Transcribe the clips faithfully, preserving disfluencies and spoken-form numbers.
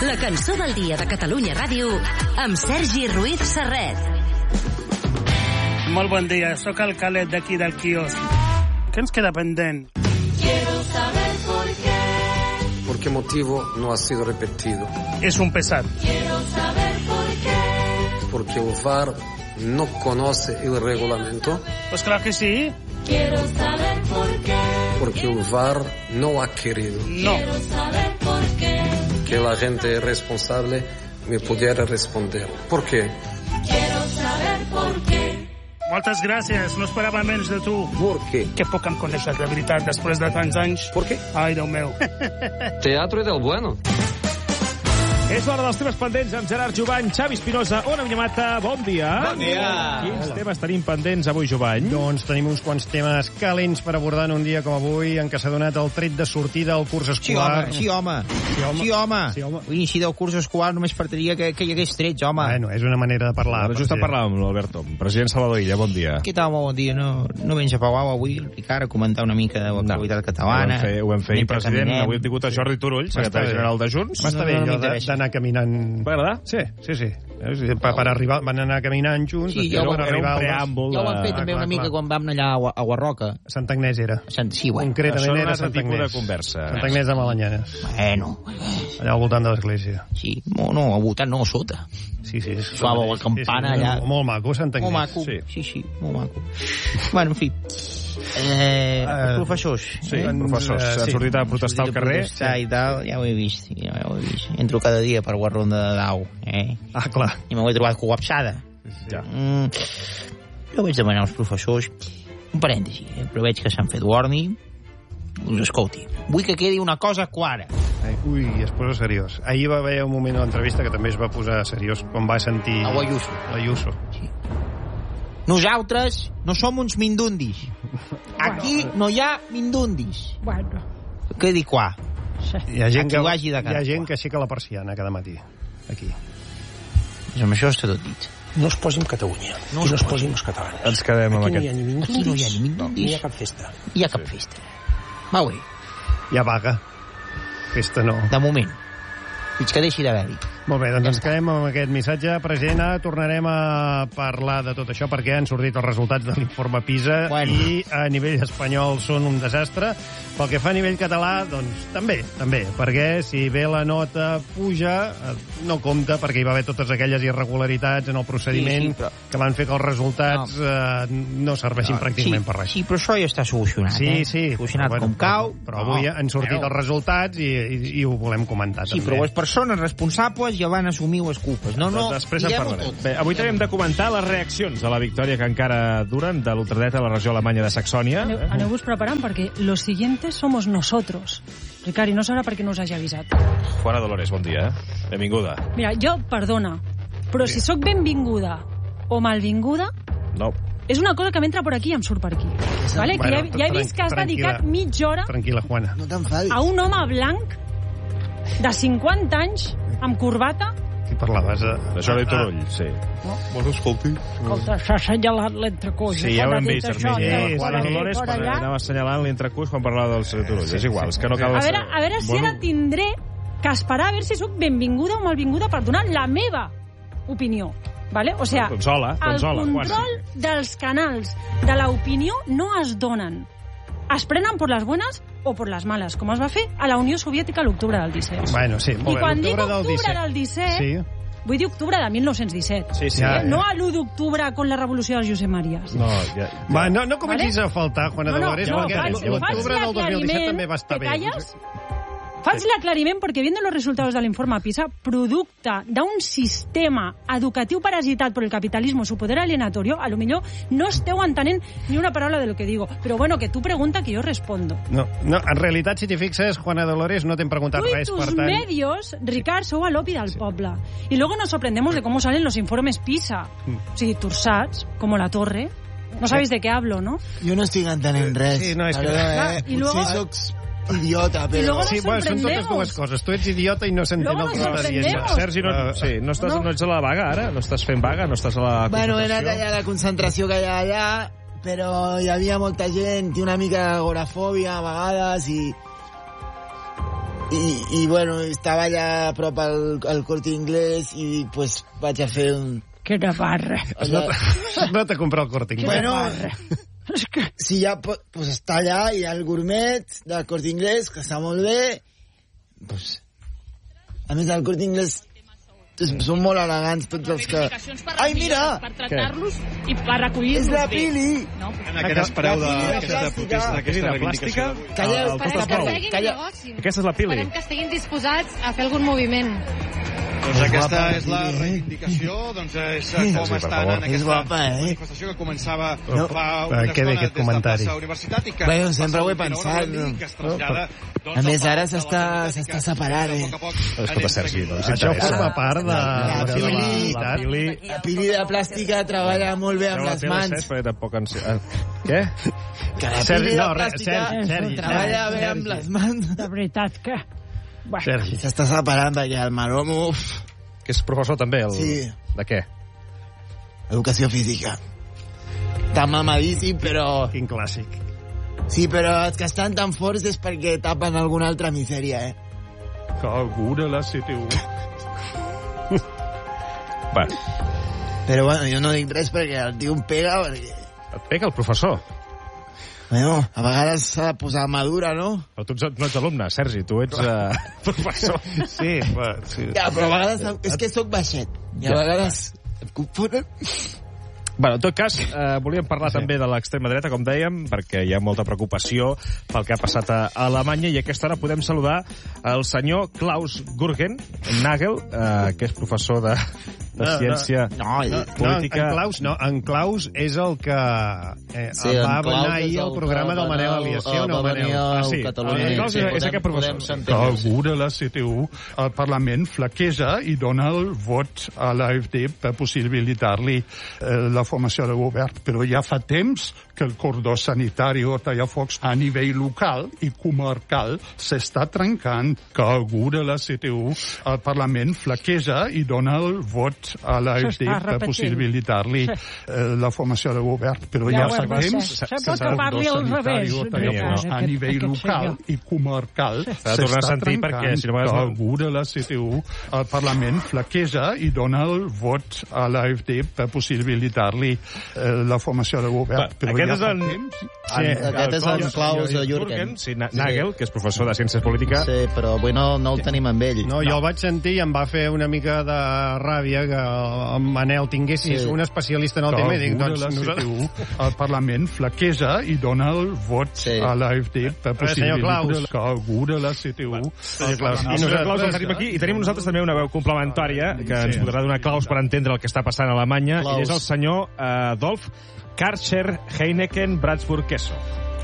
la cançó del dia de Catalunya Ràdio amb Sergi Ruiz Serret. Molt bon dia, sóc el Calet d'aquí del quiosc. Què ens queda pendent? Quiero saber por qué. ¿Por qué motivo no ha sido repetido? És un pesat. Quiero saber por qué. Porque el V A R no conoce el reglamento. Pues claro que sí. Quiero saber por qué. Porque el V A R no ha querido. No. Quiero saber por qué. Que la gente responsable me pudiera responder. ¿Por qué? Quiero saber por qué. Moltes gràcies, no esperava menys de tu. ¿Por qué? Que poc em coneixes de veritat després de tants anys. ¿Por qué? Ai, Déu meu. Teatro del bueno. És l'hora dels temes pendents amb Gerard Jovany, Xavi Espinosa, Ona Vinyamata, bon dia. Bon dia. Quins Hola. temes tenim pendents avui, Jovany? Doncs tenim uns quants temes calents per abordar en un dia com avui, en què s'ha donat el tret de sortida al curs escolar. Sí, home. Sí, home. Sí, home. Sí, home. L'inici del curs escolar només faltaria que, que hi hagués trets, home. Bueno, és una manera de parlar. Ara just en parlàvem amb l'Alberto. President Salvador Illa, bon dia. Què tal, molt bon dia. No, no vens a Pau avui, el Ricard, a comentar una mica de l'actualitat no. catalana. Ho vam fer, ho vam fer. I, president, caminem. Avui hem tingut a Jordi Turull, secretari general de Junts. Va estar bé allò d'anar caminant. Va agradar? Sí, sí, sí. Per, per arribar, van anar caminant junts. Sí, ja jo, van arribar un preàmbul. Ja ho vam fer de... també ah, clar, una mica clar. quan vam anar allà a Guarroca. Sant Agnès era. Sant... Sí, bueno. Concretament era Sant Sant Agnès. de conversa. Sant Agnès de Malanyanes. Bueno. Allà al voltant de l'església. Sí, no, no, al voltant no, a sota. Sí, sí. Suava la campana sí, sí, allà. Molt, molt maco, Sant Agnès. Molt maco, sí, sí, sí molt maco. Bueno, en fi. Eh, els professors. Sí, eh? professors. Han sí. sortit a protestar al carrer. Protestar i tal, ja ho he vist, ja ho he vist. Entro cada dia per Guarronda de Dau, eh? Ah, clar. I m'ho he trobat col·lapsada. Ja. Mm, jo vaig demanar als professors un parèntesi, eh? Però veig que s'han fet warning. Doncs escolti, vull que quedi una cosa clara. Ai, ui, es posa seriós. Ahir va haver un moment a l'entrevista que també es va posar seriós quan va sentir... A Ayuso. L'Ayuso. Sí. Nosaltres no som uns mindundis. Aquí no hi ha mindundis. Bueno. Quedi clar. Hi ha gent, Aquí que, ho hagi de hi ha gent que aixeca la persiana cada matí. Aquí. Doncs amb això està tot dit. No es posi en Catalunya. No I no es posi. posi amb els catalans. Ens quedem amb Aquí no aquest. hi ha ni mindundis, Aquí no hi ha ni mindundis. ni hi ha cap festa. Hi ha cap festa. Va bé, Hi ha vaga. Festa no. de moment. Fins que deixi d'haver-hi. Molt bé, doncs ens quedem amb aquest missatge. President, ara tornarem a parlar de tot això perquè han sortit els resultats de l'informe PISA Bueno. i a nivell espanyol són un desastre. Pel que fa a nivell català, doncs també, també, perquè si bé la nota puja, eh, no compta perquè hi va haver totes aquelles irregularitats en el procediment Sí, sí, però- que van fer que els resultats no, eh, no serveixin pràcticament sí, per res. Sí, però això ja està solucionat, Sí, eh? sí. Solucionat però, com cau. Però avui han sortit Veu. els resultats i, i, i ho volem comentar Sí, també. però les persones responsables ja van assumir les culpes. No, no, Doncs després en diguem-ho parlarem. tot. Bé, avui també hem de comentar les reaccions a la victòria que encara duren de l'ultradreta a la regió alemanya de Saxònia. Aneu, aneu-vos preparant perquè los siguientes somos nosotros. Ricard, i no sabrà per què no us hagi avisat. Juana Dolores, bon dia. Benvinguda. Mira, jo, perdona, però si sóc benvinguda o malvinguda, No. és una cosa que m'entra per aquí i em surt per aquí. Vale? Que ja, he- ja he vist que has dedicat mitja hora Tranquil·la, Juana. No t'enfadis. a un home blanc de cinquanta anys amb corbata. Qui parlaves? A... De Jordi Turull, sí. Bueno, escolti. Escolta, s'ha assenyalat l'entrecuix. Sí, ja ho hem vist. Això, Sí, ja, Juana per aquí, Dolores per allà. anava assenyalant l'entrecús quan parlava del senyor Turull. És igual, és que no cal... A veure, a veure si ara tindré que esperar a veure si sóc benvinguda o malvinguda per donar la meva opinió. Vale? O sea, Doncs hola, el doncs hola, control dels canals de l'opinió no es donen. Es prenen per les bones o per les males, com es va fer a la Unió Soviètica a l'octubre del disset. Bueno, sí, molt I bé. quan dic L'octubre del octubre del disset, Sí. vull dir octubre de mil nou-cents disset. Sí, sí. Ja, Eh? No a l'u d'octubre con la revolució del Josep Marías. No, ja, ja. Va, no, no comencis Vale? a faltar, Juana No, no, Dolores, no, perquè faig- l'octubre faig del dos mil disset també va estar ¿Te bé. calles? Faig l'aclariment perquè viendo los resultados del informe PISA, producte d'un sistema educatiu parasitat por el capitalismo, su poder alienatorio, a lo millor no esteu entenent ni una paraula de lo que digo. Però bueno, que tu pregunta que yo respondo. No, no, en realitat, si t'hi fixes, Juana Dolores, no t'hem preguntat Tú y res, tus per tant... medios, Ricard, sou a l'opi del poble. Y luego nos sorprendemos de cómo salen los informes PISA. O sigui, tursats, como la torre. No sabéis de qué hablo, ¿no? Jo no estic entenent res. Sí, no, és que- Perdó, Clar, eh? i luego- Potser socs idiota, I però... luego Sí, nos bueno, són totes sorprendemos. dues coses. Tu ets idiota i no s'entén Luego el que nos estàs dient. sorprendemos. Sergi, no, sí, no, estàs, No. no ets a la vaga, ara? No estàs fent vaga? No estàs a la Bueno, he anat concentració? allà a la concentració que hi ha allà, però hi havia molta gent, té una mica d'agorafòbia a vegades i... I, i bueno, estava allà a prop al, al Corte Inglés i pues vaig a fer un... Que de barra. Allà... No t'ha comprat el Corte Inglés. Bueno, si ja pues està allà, hi ha el gourmet del Corte Inglés, que està molt bé. Pues, a més, el Corte Inglés són molt elegants tots els que... Ai, mira! Per tractar-los i per recollir-los És la bé. Pili! No? Què n'espereu d'aquesta protesta, d'aquesta reivindicació? Calleu, calleu, calleu. Aquesta és la Pili. Esperem que estiguin disposats a fer algun moviment. Doncs aquesta és la reivindicació, doncs és com estan en aquesta manifestació que començava No. fa Va, una que bé estona aquest des de comentari. plaça Universitat i que... Bé, sempre ho he passa pensat, l'última hora no? que es trasllada, doncs, A més, al ara Palau s'està de la Generalitat i s'està que separant, a eh? poc a poc Escolta, anem Sergi, seguint. doncs Això interessa. forma part de... La de Pili, la- La Pili... La Pili de plàstica treballa molt bé amb Treu la les tele, mans. Cesc, perquè tampoc ens... eh, Què? Que la Sergi, Pili de no, res, plàstica Sergi, Sergi, treballa Sergi. bé amb les mans. De veritat que... Bueno, Sergi. S'està separant perquè el Maromo... Uf, Que és professor també, el... Sí. De què? educació física. Està mamadíssim, però... Quin clàssic. Sí, però els que estan tan forts és perquè tapen alguna altra misèria, eh? Que algú de la C T U... Bueno, Però bueno, jo no dic res perquè el tio em pega, perquè... et pega el professor. Bueno, a vegades s'ha de posar madura, no? Però tu ets- no ets alumne, Sergi, tu ets uh, professor. Sí, però... Sí. Ja, però a vegades... És que sóc baixet. I a vegades em confonen. Bueno, en tot cas, eh, volíem parlar sí. també de l'extrema dreta, com dèiem, perquè hi ha molta preocupació pel que ha passat a Alemanya, i a aquesta hora podem saludar el senyor Klaus Gürgen Nagel, eh, que és professor de, de No, no, ciència no, no, política. No, en Klaus, no, en Klaus és el que eh, Sí, va en anar Klaus ahir és al el programa que del va Manel anar- Aliació, va no, venir Manel? a Ah, sí. Catalunya. En Klaus Sí, és podem- aquest professor. podem Que sentir-ho, sí. algú de la C T U al Parlament flaqueja i dona el vot a l'AfD per possibilitar-li eh, la formació de govern. Però ja fa temps que el cordó sanitari o tallafocs a nivell local i comarcal s'està trencant. Que algú de la C T U al Parlament flaqueja i dona el vot a l'AfD S'està per repetint. possibilitar-li eh, la formació de govern. Però Ja ja, ho fa hem temps vist. que Se pot el que parli cordó al sanitari revés, o tallafocs Ricard, a aquest- nivell aquest local senyor. i comarcal S'ha de tornar a sentir perquè, si no, a vegades que no- algú de la C T U al Parlament flaqueja i dona el vot a l'AfD per possibilitar-li eh, la formació de govern. Va, Però aquest ja és fa en- temps... Sí, aquest és en Klaus Jürgen. Sí, Na- Nagel, que és professor de ciències polítiques. Sí, però avui no, no el tenim amb ell. No, jo el vaig sentir i em va fer una mica de ràbia que el Manel tinguessis Sí. un especialista en el que tema i dic, algú de doncs, la C T nosaltres... U al Parlament flaqueja i dona el vot Sí. a l'AfD per Però, senyor Klaus. possibilitar que algú de la C T U Senyor Klaus, I i nosaltres el nosaltres... tenim aquí, i tenim nosaltres també una veu complementària que ens podrà donar claus per entendre el que està passant a Alemanya, Claus. i és el senyor eh, Adolf Karcher Heineken Bratsburg Kesso.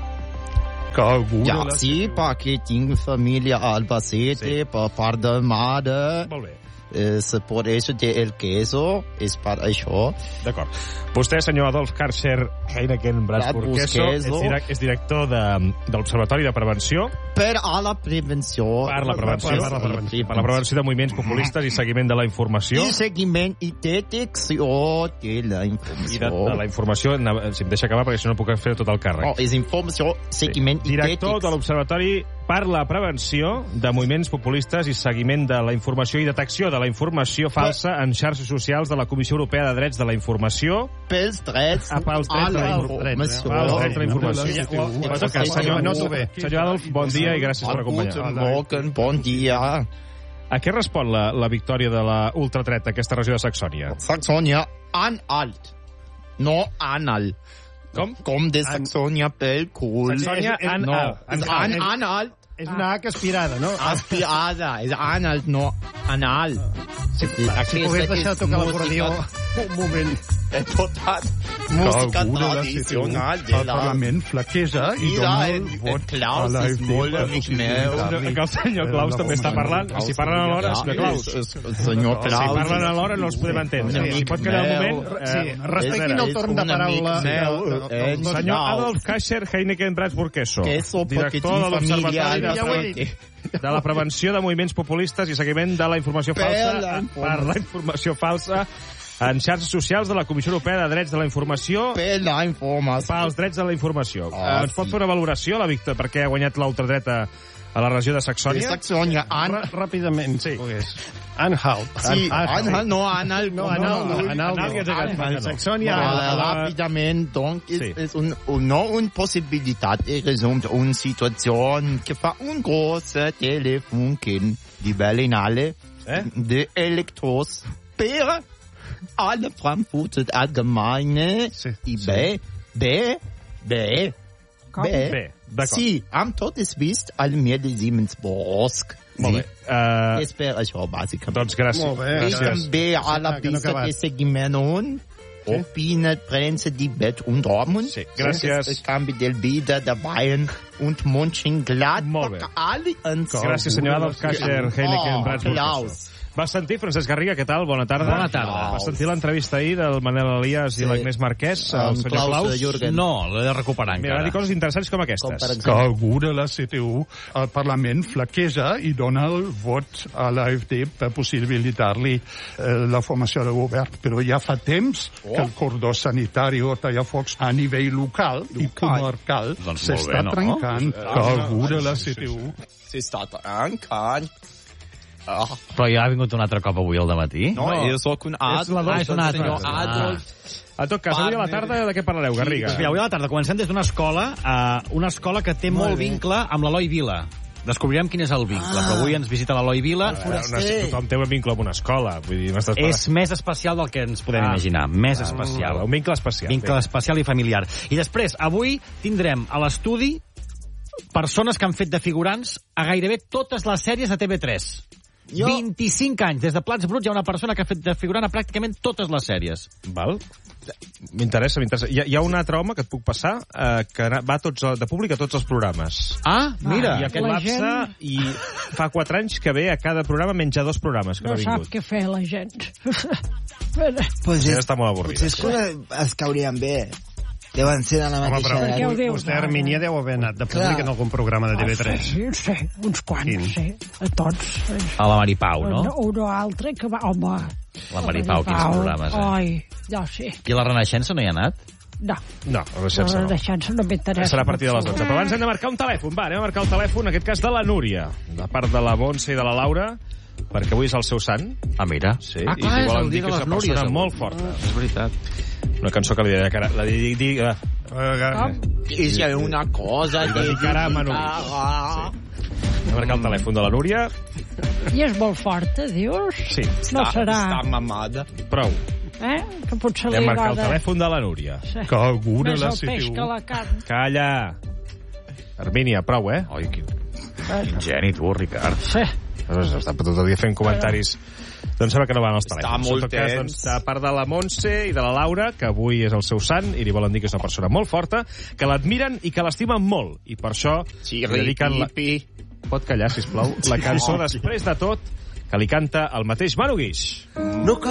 que algú Ja, de la sí, perquè tinc família a Albacete, Sí. per part de mare. Molt bé. És per això té el queso, és per això. D'acord. Vostè, senyor Adolf Karcher Heineken Bratsburg Bratsburg Kesso, és, Kesso. direc és director de, de l'Observatori de Prevenció Per a la prevenció. per la prevenció, Per la prevenció. per la prevenció de moviments populistes i seguiment de la informació. I seguiment i detecció de la I informació. de, de la informació, anava- si em deixa acabar, perquè si no puc fer tot el càrrec. Oh, és informació, seguiment i Director detecció. de l'Observatori per la Prevenció de Moviments Populistes i Seguiment de la Informació i Detecció de la Informació Falsa en xarxes socials de la Comissió Europea de Drets de la Informació. Pels drets Ah, pels drets a de la la informació. informació. Pels drets de la informació. Ja, ho- En ho- tot cas, ho- senyor, noto bé. senyor Adolf, bon dia i gràcies per acompanyar. Guten Morgen, bon dia. A què respon la, la victòria de la ultradreta a aquesta regió de Saxònia? Saxònia, Anhalt. No Anhalt. Com? Com de Saxònia pel cul. Saxònia, Anhalt. No, és An Anhalt. És una H aspirada, no? Aspirada, és Anhalt, no Anhalt. Si, si pogués deixar de tocar l'acordió un moment. He tocat que música algú de la C T U tradicional de al la... Parlament flaqueja i Mira, dona el el- vot el Klaus a l'AfD és molt per amic meu. possibilitar-li Que el senyor Klaus també està parlant. Si parlen alhora, senyor Klaus. El senyor Si Klaus. parlen alhora no els podem entendre. Un Si pot quedar un amic moment... Sí, eh, respectin el torn de un amic paraula. meu, del- del- eh, del- Senyor Adolf Kascher Heineken Bratsburg Kesso, Queso, perquè director tinc de l'Observatori família de, Ja ho he Preven- de la Prevenció de Moviments Populistes i Seguiment de la Informació Per Falsa la per la informació falsa en xarxes socials de la Comissió Europea de Drets de la Informació. Per la informació. Pels drets de la informació. Oh, eh, ens pot sí. fer una valoració, la Víctor, perquè ha guanyat l'ultradreta a la regió de Saxònia? De Saxònia. An... Ràpidament, sí. Anhalt. Sí, Anhalt, no, Anhalt. No, Anhalt, no. Anhalt, Anhalt. Saxònia. Ràpidament, donc, és un, no una possibilitat, resum, una situació que fa un gros telefon que nivellen alle de Elektros per alle Frankfurter Allgemeine i B, B, B, B, sí, am tot és vist al mer de Siemensborsk. Molt bé. Uh, és per això, bàsicament. Doncs gràcies. Molt bé. I també a la pista de seguiment Opinion, Prensa, Debat und Dortmund. Sí, gràcies. El canvi del vida de Bayern und Mönchengladbach. Molt bé. Alle Gràcies, senyor Adolf Kascher, Heineken, Brandsburg. Vas sentir, Francesc Garriga, què tal? Bona tarda. Bona tarda. Vas sentir l'entrevista ahir del Manel Elias sí. i l'Agnès Marquès, el um, senyor Klaus? Jürgen. No, l'he de recuperar encara. Mira, va dir coses interessants com aquestes. Que algú de la C T U al Parlament flaqueja i dona el vot a l'AfD per possibilitar-li eh, la formació de govern. Però ja fa temps oh. que el cordó sanitari o tallafocs a nivell local, local. i comarcal doncs s'està no? trencant. Oh. Que algú de la C T U... S'està trencant. Oh. Però ja ha vingut un altre cop avui al dematí? No, no. és un altre. Ah, és un altre. Ah. En tot cas, avui a la tarda de què parlareu, Garriga? Pues mira, avui a la tarda comencem des d'una escola, uh, una escola que té molt, molt vincle amb l'Eloi Vila. Descobrirem quin és el vincle, ah. però avui ens visita l'Eloi Vila. Ah, una, tothom té un vincle amb una escola. Vull dir, no estàs és més especial del que ens podem ah. imaginar. Més ah, especial. Un vincle especial. Vincle sí. especial i familiar. I després, avui tindrem a l'estudi persones que han fet de figurants a gairebé totes les sèries de T V tres. Jo... vint-i-cinc anys. Des de Plats Bruts hi ha una persona que ha fet de figurant a pràcticament totes les sèries. Val. M'interessa, m'interessa. Hi, ha, hi ha un altre home que et puc passar eh, que va tots, de públic a tots els programes. Ah, mira. Ah, I col·lapsa gent... i fa quatre anys que ve a cada programa menja dos programes. Que no, no sap què fer la gent. pues ja està molt avorrida. Potser és que es caurien bé. Deuen ser a la mateixa Home, però edat. Vostè, Armínia, deu haver anat de públic Clar. en algun programa de T V tres. Sí, sí, uns quants, Quin? sí. A tots. A la Maripau, no? Un, un o altre que va... Home... La Maripau, quins programes, eh? Ai, ja sí. I a la Renaixença no hi ha anat? No. No, la Renaixença no. La Renaixença no m'interessa. Serà a partir de les dotze. Però abans hem de marcar un telèfon. Va, anem a marcar el telèfon, en aquest cas de la Núria. De part de la Montse i de la Laura, perquè avui és el seu sant. Ah, mira. Sí, ah, clar, i és volen el dir dia que de és les una Núries. persona molt forta. És veritat. Una cançó que li dedicarà... La dedicarà... És una cosa... Li dedicarà a Manu Guix. Sí. Hem de marcar el telèfon de la Núria. I és molt forta, dius? Sí. No serà... Està mamada. Prou. Eh? Que potser li agrada. Hem marcat el telèfon de la Núria. Sí. Que algú de la C T U... Més el peix que la carn. Calla. Armínia, prou, eh? Oi, quin... Quin geni, tu, Ricard. Sí. Està tot el dia fent comentaris. Doncs sembla que no van els telèfons. Està molt cas, doncs, a part de la Montse i de la Laura, que avui és el seu sant, i li volen dir que és una persona molt forta, que l'admiren i que l'estimen molt. I per això sí, li dediquen... La... Pot callar, sisplau. La cançó Després de tot, que li canta el mateix Manu Guix. No